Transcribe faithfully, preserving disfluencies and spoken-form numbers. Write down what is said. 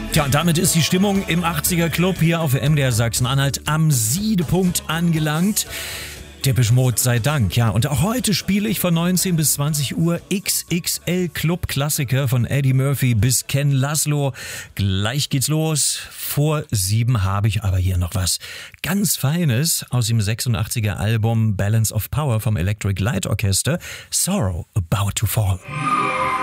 Tja, und damit ist die Stimmung im achtziger Club hier auf M D R Sachsen-Anhalt am Siedepunkt angelangt. Depeche Mode sei Dank, ja. Und auch heute spiele ich von neunzehn bis zwanzig Uhr X X L Club Klassiker von Eddie Murphy bis Ken Laszlo. Gleich geht's los. Vor sieben habe ich aber hier noch was ganz Feines aus dem sechsundachtziger Album Balance of Power vom Electric Light Orchestra. Sorrow About to Fall.